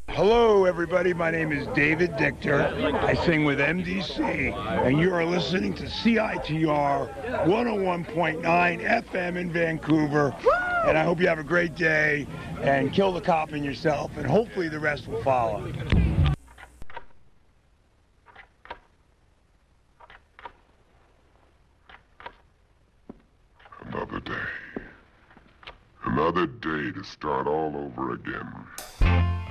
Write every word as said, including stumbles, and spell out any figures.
Hello, everybody. My name is David Dichter. I sing with M D C, and you are listening to C I T R one oh one point nine F M in Vancouver. And I hope you have a great day and kill the cop in yourself, and hopefully the rest will follow. Another day. Another day to start all over again.